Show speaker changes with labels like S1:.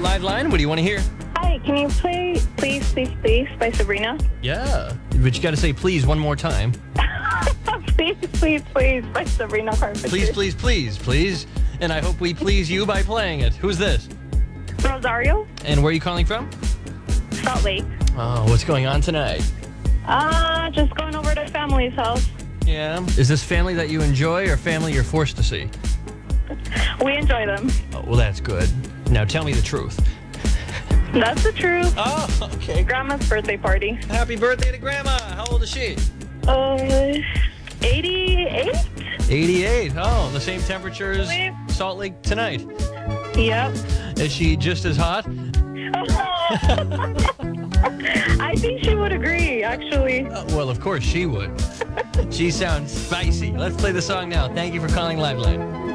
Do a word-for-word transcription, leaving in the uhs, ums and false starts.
S1: Live Line. What do you want to hear?
S2: Hi, can you play Please, Please, Please by Sabrina?
S1: Yeah. But you got to say please one more time.
S2: Please, Please, Please by Sabrina Carpenter.
S1: Please, please, please, please. And I hope we please you by playing it. Who's this?
S2: Rosario,
S1: And where are you calling from?
S2: Salt Lake.
S1: Oh, what's going on tonight?
S2: Uh, just going over to family's house.
S1: Yeah. Is this family that you enjoy or family you're forced to see?
S2: We enjoy them.
S1: Oh, well, that's good. Now tell me the truth.
S2: That's the truth.
S1: Oh, okay.
S2: Grandma's birthday party.
S1: Happy birthday to Grandma. How old is she?
S2: Uh, eighty-eight?
S1: eighty-eight. Oh, the same temperature as
S2: Wait.
S1: Salt Lake tonight.
S2: Yep.
S1: Is she just as hot?
S2: I think she would agree, actually.
S1: Uh, well, of course she would. She sounds spicy. Let's play the song now. Thank you for calling Live Line.